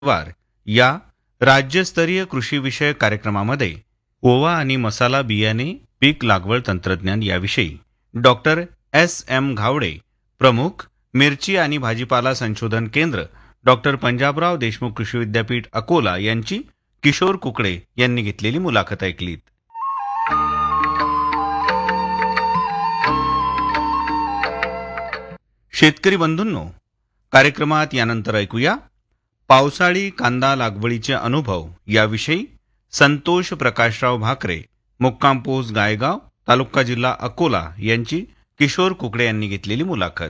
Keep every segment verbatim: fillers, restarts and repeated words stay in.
वार या राज्यस्तरीय कृषी विषयक कार्यक्रमामध्ये ओवा आणि मसाला बियाणे पीक लागवड तंत्रज्ञान याविषयी डॉक्टर एस एम घावडे, प्रमुख मिरची आणि भाजीपाला संशोधन केंद्र, डॉक्टर पंजाबराव देशमुख कृषी विद्यापीठ अकोला यांची किशोर कुकडे यांनी घेतलेली मुलाखत ऐकलीत. शेतकरी बंधूंनो, कार्यक्रमात यानंतर ऐकूया पावसाळी कांदा लागवडीचे अनुभव याविषयी संतोष प्रकाशराव भाकरे, मुक्काम पोस्ट गायगाव, तालुका जिल्हा अकोला यांची किशोर कुकडे यांनी घेतलेली मुलाखत.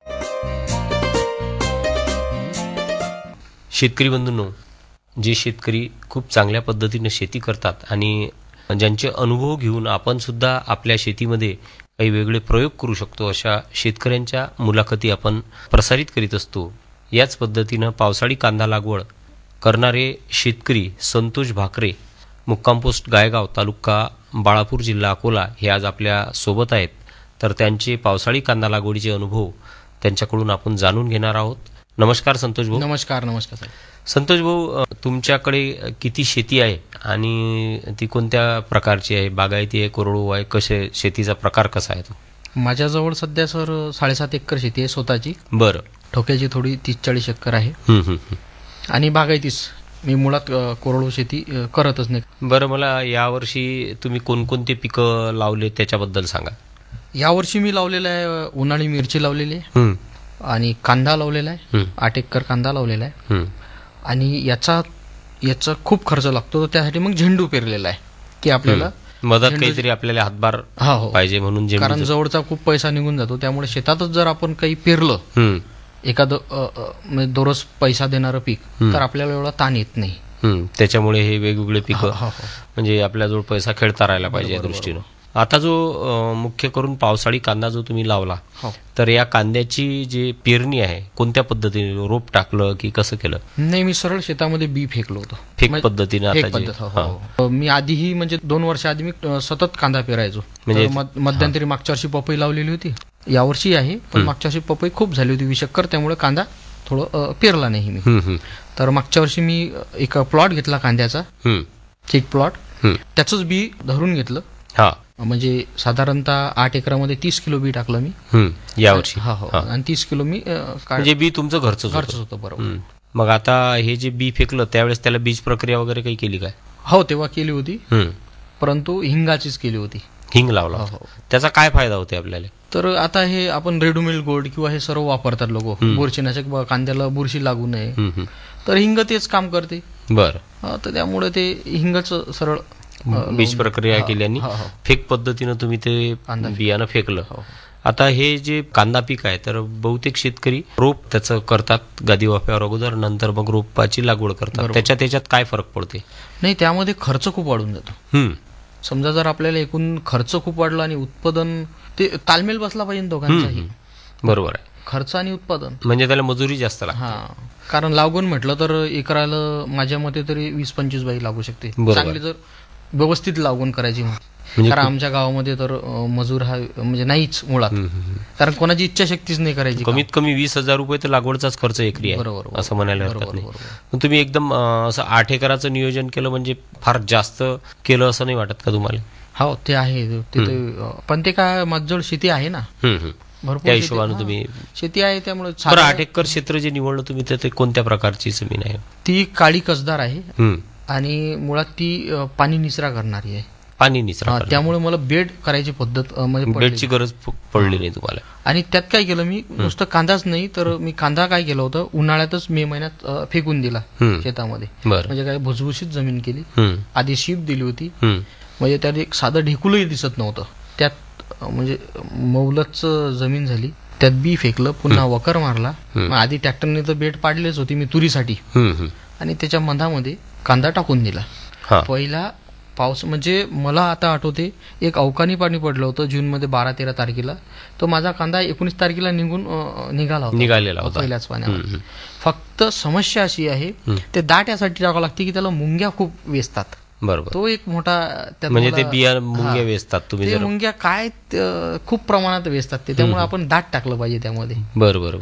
शेतकरी बंधूंनो, जे शेतकरी खूप चांगल्या पद्धतीने शेती करतात आणि ज्यांचे अनुभव घेऊन आपण सुद्धा आपल्या शेतीमध्ये काही वेगळे प्रयोग करू शकतो, अशा शेतकऱ्यांच्या मुलाखती आपण प्रसारित करीत असतो. याच पद्धतीनं पावसाळी कांदा लागवड करणारे शेतकरी संतोष भाकरे, मुक्काम पोस्ट गायगाव, तालुका बाळापूर, जिल्हा अकोला हे आज आपल्या सोबत आहेत. तर त्यांचे पावसाळी कांदा लागवडीचे अनुभव त्यांच्याकडून आपण जाणून घेणार आहोत. नमस्कार संतोष भाऊ. नमस्कार. नमस्कार साहेब. संतोष भाऊ, तुमच्याकडे किती शेती आहे आणि ती कोणत्या प्रकारची आहे? बागायती आहे, कोरडवाहू आहे, कसे शेतीचा प्रकार कसा आहे तो? माझ्याजवळ सध्या सर साडेसात एकर शेती आहे स्वतःची. बरं. ठोक्याची थोडी तीस चाळीस एकर आहे हम्म, हम्म. आणि बागायतीच. मी मुळात अ, कोरडवाहू शेती अ, करतच नाही. बरं, मला यावर्षी तुम्ही कोणकोणते पिकं लावले त्याच्याबद्दल सांगा. यावर्षी मी लावलेलं आहे अ, उन्हाळी मिरची लावलेली आहे हम्म, आणि कांदा लावलेला आहे. हम्म, आठ एकर कांदा लावलेला आहे हम्म. आणि याचा याचा खूप खर्च लागतो, तर त्यासाठी मग झेंडू पेरलेला आहे की आपल्याला मदत झेंडू- काहीतरी आपल्याला हातभार हा हो पाहिजे म्हणून जे कारण जवळचा खूप पैसा निघून जातो. त्यामुळे शेतातच जर आपण काही पेरलं हम्म, एखादं अ, अ, म्हणजे दररोज पैसा देणारं पीक, हम्म. तर आपल्याला एवढा ताण येत नाही. हम्म. त्याच्यामुळे हे वेगवेगळे पिकं हो, हो, हो. म्हणजे आपल्याजवळ पैसा खेळता राहायला पाहिजे या बरोबर, दृष्टीनं. आता जो अं, मुख्य करून पावसाळी कांदा जो तुम्ही लावला, हो. तर या कांद्याची जी पेरणी आहे कोणत्या पद्धतीने, रोप टाकलं की कसं केलं? नाही, मी सरळ शेतामध्ये बी फेकलो होतं. फेक म्हणजे- पद्धतीने फेक आता जे- पद्धत, हो, हा. हो. मी आधीही म्हणजे दोन वर्ष आधी मी अ, सतत कांदा पेरायचो. म्हणजे- तर मध- मध्यंतरी मागच्या वर्षी पपई लावलेली होती, यावर्षी आहे, पण हम्म. मागच्या वर्षी पपई खूप झाली होती विषक्कर, त्यामुळे कांदा थोडं अ, पेरला नाही मी. हम्म, हम्म, तर मागच्या वर्षी मी अ, एक प्लॉट घेतला कांद्याचा, हम्म, एक प्लॉट, हम्म. त्याचंच बी धरून घेतलं. हा. म्हणजे साधारणतः आठ एकरामध्ये तीस किलो बी टाकलं मी हम्म. यावर्षी हा हो हा. आणि तीस किलो मी अ, काढ- म्हणजे बी तुमचं घरचं घरचंच होतं. बरोबर. मग आता हे जे बी फेकलं त्यावेळेस त्याला बीज प्रक्रिया वगैरे काही केली काय? हो, तेव्हा केली होती, हम्म. परंतु हिंगाचीच केली होती. हिंग लावला हो, होता. हो. त्याचा काय फायदा होते आपल्याला? तर आता हे आपण रेडोमिल गोल्ड किंवा हे सर्व वापरतात लोक, हम्म. बुरशीनाशक, ब- कांद्याला बुरशी लागू नये, हम्म, हम्म. तर हिंग तेच काम करते. बरं. हा, तर त्यामुळे ते हिंगाचं सरळ अ, बीज प्रक्रिया हा, केली आणि हा, हो. फेक पद्धतीनं तुम्ही ते कांदा फेक- बियाणं फेकलं. हो. आता हे जे कांदा पीक आहे, तर बहुतेक शेतकरी रोप त्याचं करतात गादी वाफ्यावर अगोदर, नंतर मग रोपाची लागवड करतात. बरोबर. त्याच्यात त्याच्यात काय फरक पडते? नाही, त्यामध्ये खर्च खूप वाढून जातो. हम्म, समजा जर आपल्याला एकूण खर्च खूप वाढला आणि उत्पादन, ते तालमेल बसला पाहिजे दोघांचाही, हम्म. बरोबर आहे. खर्च आणि उत्पादन. म्हणजे त्याला मजुरी जास्त लागते. हा, कारण लागवण म्हटलं तर एकराला माझ्या मते तरी वीस पंचवीस बाई लागू शकते, बरोबर. चांगली जर व्यवस्थित लागवण करायची म्हटलं. म्हणजे कारण खूप- आमच्या गावामध्ये तर अ, मजूर हा म्हणजे नाहीच मुळात, हम्म, हम्म. कारण कोणाची इच्छाशक्तीच नाही करायची. कमीत कमी वीस हजार रुपये तर लागवडचाच खर्च एकरी आहे, बरोबर, बरोबर. असं म्हणायला हरकत बरोबर, नाही. बरोबर. मग तुम्ही एकदम अं, असं आठ एकराचं नियोजन केलं म्हणजे फार जास्त केलं असं नाही वाटत का तुम्हाला? हो, ते आहे ते ते- अ, पण ते काय माझ्याजवळ शेती आहे ना, हम्म, हम्म. भरपूर त्या शेती- हिशोबानं हा, तुम्ही शेती आहे, त्यामुळे बरं, साधारण- आठ एकर क्षेत्र जे निवडलं तुम्ही तर ते कोणत्या प्रकारची जमीन आहे? ती काळी कसदार आहे हम्म. आणि मुळात ती अ, पाणी निचरा करणारी आहे. पाणी निचरा हा, करणं. त्यामुळे मला बेड करायची पद्धत अ, म्हणजे पडली. बेडची गरज प- पडली नाही तुम्हाला? आणि त्यात काय केलं मी, नुसतं कांदाच नाही तर मी कांदा काय केलं होतं, उन्हाळ्यातच मे महिन्यात अ, फेकून दिला हम्म. शेतामध्ये. बरं. म्हणजे काय भुसभुशीत जमीन केली, हम्म, आधी शीप दिली होती, हम्म. म्हणजे त्यात एक साधं ढेकुलही दिसत नव्हतं. त्यात अ, म्हणजे मौलच जमीन झाली, त्यात बी फेकलं, पुन्हा वकर मारला. हम्म. मग आधी ट्रॅक्टरने तर बेड पाडलेच होती मी तुरीसाठी, हम्म, हम्म. आणि त्याच्या मधामध्ये कांदा टाकून दिला. हा. पहिला पाऊस म्हणजे मला आता आठवते, एक अवकाळी पाणी पडलं होतं जूनमध्ये बारा तेरा तारखेला. तो माझा कांदा एकोणीस तारखेला निघून अ, निघाला होता निघालेला होता पहिल्याच पाण्यावर. हम्म, हम्म. फक्त समस्या अशी आहे, ते दाट यासाठी टाकावं लागते की त्याला मुंग्या खूप वेचतात. बरोबर. तो एक मोठा त्यात म्हणजे ते मला- बिया मुंग्या हा. वेचतात तुम्ही ते जर. मुंग्या काय त- खूप प्रमाणात वेचतात ते, त्यामुळे आपण दाट टाकलं पाहिजे त्यामध्ये. बरं बरं बरं.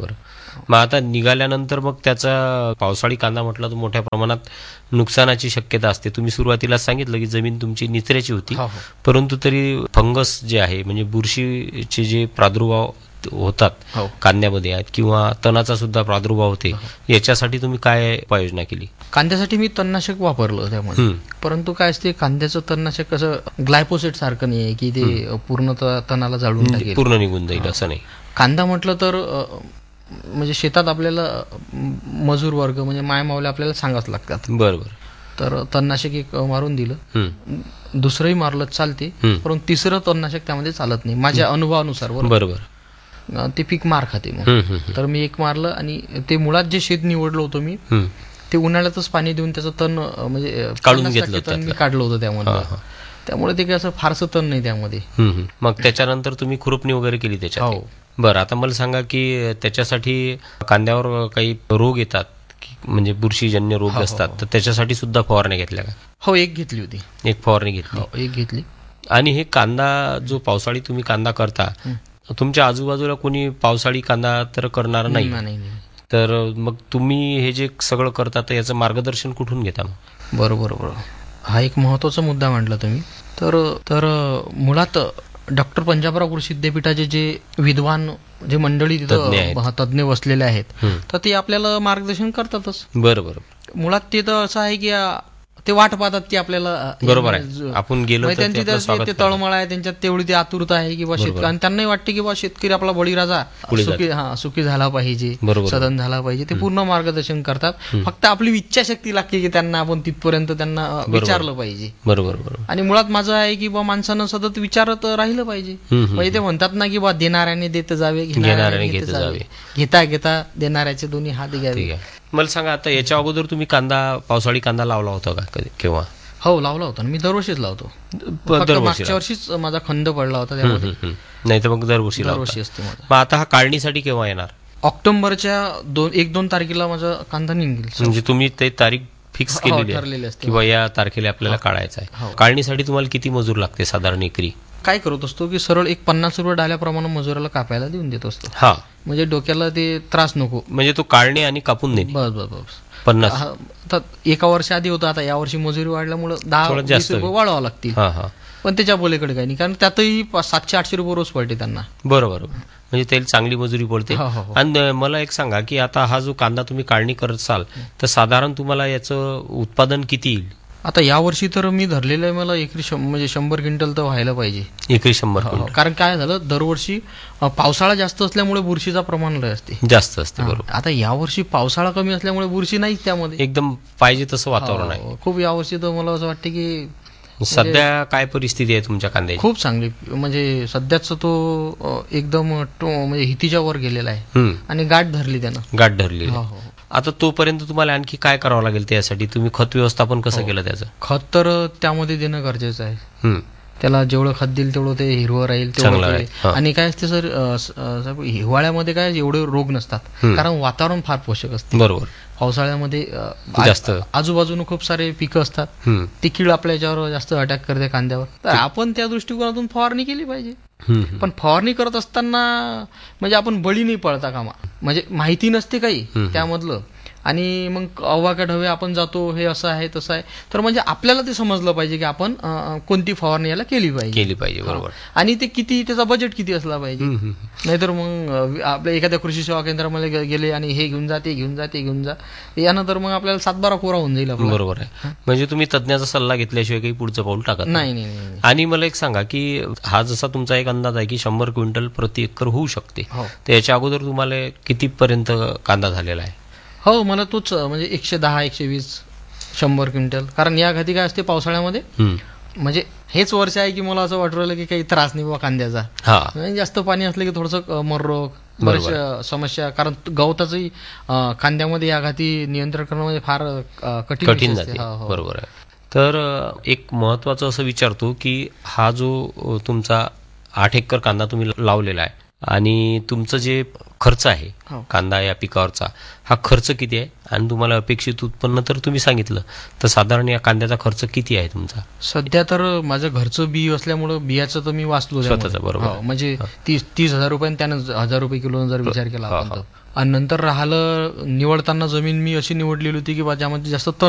मग आता निघाल्यानंतर मग त्याचा पावसाळी कांदा म्हटलं तर मोठ्या प्रमाणात नुकसानाची शक्यता असते. तुम्ही सुरुवातीला सांगितलं की जमीन तुमची निचऱ्याची होती, हो, हो. परंतु तरी फंगस जे आहे म्हणजे बुरशीचे जे प्रादुर्भाव होतात हो. कांद्यामध्ये आहेत किंवा तणाचा सुद्धा प्रादुर्भाव होते, याच्यासाठी तुम्ही काय उपाययोजना केली? कांद्यासाठी मी तणनाशक वापरलं त्यामध्ये, हम्म. परंतु काय असते कांद्याचं तणनाशक कसं ग्लायपोसेट सारखं नाही आहे की ते पूर्ण त- तणाला जाळून टाकेल. पूर्ण निघून जाईल असं नाही. कांदा म्हटलं तर अ, म्हणजे शेतात आपल्याला अ, मजूर वर्ग म्हणजे मायमावले आपल्याला सांगावंच लागतात. बरोबर. तर तणनाशक एक मारून दिलं, हम्म. दुसरंही मारलं चालते, हम्म. परंतु तिसरं तणनाशक त्यामध्ये चालत नाही माझ्या अनुभवानुसार. बरोबर. बरोबर. अ, ते पीक मार खाते मग. हम्म, हम्म, तर मी एक मारलं आणि ते मुळात जे शेत निवडलं होतं मी हम्म. ते उन्हाळ्यातच पाणी देऊन त्याचं तण अ, म्हणजे अ, काढून पन्नास घेतलं टक्के तण मी त्यातलं. काढलं होतं त्यामध्ये. हा, हा. त्यामुळे ते काय असं फारसं तण नाही त्यामध्ये. हम्म, हम्म. मग त्याच्यानंतर तुम्ही खुरपणी वगैरे केली त्याच्यात? हो. बरं, आता मला सांगा की त्याच्यासाठी कांद्यावर काही रोग येतात की म्हणजे बुरशीजन्य रोग हो, हो, असतात, हो. तर त्याच्यासाठी सुद्धा फवारण्या घेतल्या का? हो, एक घेतली होती. एक फवारणी घेतली. हो, एक घेतली. आणि हे कांदा जो पावसाळी तुम्ही कांदा करता, तुमच्या आजूबाजूला कोणी पावसाळी कांदा तर करणार नाही, नाही, नाही, नाही. तर मग तुम्ही हे जे सगळं करता तर याचं मार्गदर्शन कुठून घेता मग? बरोबर बरोबर हा एक महत्वाचा मुद्दा मांडला तुम्ही. तर तर मुळात डॉक्टर पंजाबराव कृषी विद्यापीठाचे जे विद्वान जे मंडळी तज्ञ आहेत. तिथं तज्ज्ञ बसलेले आहेत, हम्म. तर ते आपल्याला मार्गदर्शन करतातच. बरं बरं. मुळात ते तर असं आहे की अ, ते वाट पाहतात की आपल्याला अ, बरोबर आहे. ज- आपण गेलो म्हणजे तर त्यांची ते आपलं त्या- स्वागत ते करतात. तळमळ आहे त्यांच्यात, तेवढी ती आतुरता आहे की बा बरोबर. शेतकरी, आणि त्यांनाही वाटते की बा शेतकरी आपला बळीराजा पुढे सुखी हा सुखी झाला पाहिजे, बरोबर. सदन झाला पाहिजे. ते पूर्ण मार्गदर्शन करतात. फक्त आपली इच्छाशक्ती लागते की त्यांना आपण तिथपर्यंत त्यांना अ, विचारलं पाहिजे. बरोबर बरोबर. आणि मुळात माझं आहे की बा माणसानं सतत विचारत राहिलं पाहिजे. हम्म, हम्म. म्हणजे ते म्हणतात ना की बा देणाऱ्याने देत जावे, घेणाऱ्याने घेत जावे. घेता घेता देणाऱ्याचे दोन्ही हात ठीक घ्यावे. आहे. मला सांगा, आता याच्या अगोदर तुम्ही कांदा पावसाळी कांदा लावला होता का कधी केव्हा? हो, लावला होता ना मी, दरवर्षीच लावतो. फक्त दरवर्षी मागच्या वर्षीच माझा खंड पडला होता त्यामध्ये. नाही तर मग दरवर्षी लावता. दरवर्षी असते माझा. मग आता हा काढणीसाठी केव्हा येणार? ऑक्टोबरच्या दोन एक दोन तारखेला माझा कांदा निघेल. म्हणजे तुम्ही ते तारीख फिक्स हो, केलेली ठरलेली आहे असते. किंवा या तारखेला आपल्याला काढायचं हो. आहे? काढणीसाठी तुम्हाला किती मजूर लागते साधारण एकरी? काय करत असतो की सरळ एक पन्नास रुपये डाल्याप्रमाणे मजुराला कापायला देऊन देत असतो, हा, म्हणजे डोक्याला ते त्रास नको. म्हणजे तो काढणे आणि कापून देणे बस बस बस पन्नास. हा, आता एका वर्षा आधी होतं, आता या वर्षी मजुरी वाढल्यामुळे दहा थोडं वीस जास्त रुपये होईल. वाढवावं लागतील. हा हा, पण त्याच्या बोलेकडे काही नाही, कारण त्यातही पा- सातशे आठशे रुपये रोज पडते त्यांना. बरोबर. म्हणजे त्याला चांगली मजुरी पडते. हो, हो, हो. आणि मला एक सांगा की आता हा जो कांदा तुम्ही काढणी करत असाल तर साधारण तुम्हाला याचं उत्पादन किती येईल? आता या वर्षी तर मी धरलेलं आहे, मला एकरी शं- म्हणजे शंभर क्विंटल तर व्हायला पाहिजे. एकरी शंभर हो, क्विंटल कारण काय झालं, दरवर्षी अ, पावसाळा जास्त असल्यामुळे बुरशीचा प्रमाण लय असते. जास्त असते. बरोबर. आता यावर्षी पावसाळा कमी असल्यामुळे बुरशी नाहीच त्यामध्ये. एकदम पाहिजे तसं वातावरण आहे. हो, खूप यावर्षी तर मला असं वाटतं की सध्या काय परिस्थिती आहे तुमच्या कांद्याची? खूप चांगली, म्हणजे सध्याच तो अ, एकदम टो- म्हणजे हितीच्या वर गेलेला आहे हम्म, आणि गाठ धरली त्यानं. गाठ धरली. हो, हो. आता तोपर्यंत तुम्हाला आणखी काय करावं लागेल त्यासाठी? तुम्ही खत व्यवस्थापन कसं केलं त्याचं? खत तर त्यामध्ये देणं गरजेचं आहे. हम्म, त्याला जेवढं खत देईल तेवढं ते हिरवं राहील, तेवढं चांगलं ते- राहील. हा. आणि काय असते सर, अ, स- अ, साहेब, हिवाळ्यामध्ये काय एवढे रोग नसतात, हम्म. कारण वातावरण फार पोषक असते. बरोबर. पावसाळ्यामध्ये अ, आ- जास्त. आजूबाजूने खूप सारे पिकं असतात, हम्म, ती कीड आपल्या याच्यावर जास्त अटॅक करते कांद्यावर. तर आपण त्या दृष्टिकोनातून फवारणी केली पाहिजे. हम्म, हम्म. पण फवारणी करत असताना म्हणजे आपण बळी नाही पडता कामा, म्हणजे माहिती नसते काही हम्म. त्यामधलं, आणि मग अव्वाच्या ढवे आपण जातो, हे असं आहे तसं आहे. तर म्हणजे आपल्याला ते समजलं पाहिजे की आपण अ, कोणती फवारणी याला केली पाहिजे, केली पाहिजे. बरोबर. आणि ते किती, त्याचा बजेट किती असला पाहिजे. हम्म, हम्म. नाहीतर मग अ, आपल्या एखाद्या कृषी सेवा केंद्रामध्ये गे- गेले आणि हे घेऊन जा, ते घेऊन जा, ते घेऊन जा, यानंतर मग आपल्याला सातबारा कोरा होऊन जाईल आपला. बरोबर आहे. म्हणजे तुम्ही तज्ञाचा सल्ला घेतल्याशिवाय काही पुढचं पाऊल टाकत नाही नाही नाही नाही. आणि मला एक सांगा की हा जसा तुमचा एक अंदाज आहे की शंभर क्विंटल प्रति एकर होऊ शकते, हो तर याच्या अगोदर तुम्हाला कितीपर्यंत कांदा झालेला आहे? हो, मला तोच अ, म्हणजे एकशे दहा एकशे वीस शंभर क्विंटल. कारण या घाती काय असते पावसाळ्यामध्ये, हम्म. म्हणजे हेच वर्ष आहे की मला असं वाटू राहिलं की काही त्रास नाही बाबा कांद्याचा. हा, म्हणजे जास्त पाणी असलं की थोडंसं मर रोग, बरोबर. बऱ्याचशा समस्या, कारण गवताचंही अ, कांद्यामध्ये या घाती नियंत्रण करणं म्हणजे फार अ, कठीण कठीण विषय असते. जाते. हो, हो. बरोबर आहे. तर अ, एक महत्वाचं असं विचारतो की हा जो अ, तुमचा आठ एकर कांदा तुम्ही लावलेला आहे आणि तुमचं जे खर्च आहे हो. कांदा या पिकावरचा, हा खर्च किती आहे आणि तुम्हाला अपेक्षित उत्पन्न तर तुम्ही सांगितलं, तर साधारण या कांद्याचा खर्च किती आहे तुमचा? सध्या तर माझं घरचं बी असल्यामुळं बियाचं तर मी वाचलो त्यामध्ये. स्वतःचं, बरोबर. हो, म्हणजे तीस तीस हजार रुपये, त्यानं हजार रुपये किलो जर विचार केला हा, आपण हा. तर आणि नंतर राहिलं निवडताना जमीन मी अशी निवडलेली होती की बा ज्यामध्ये जास्त तण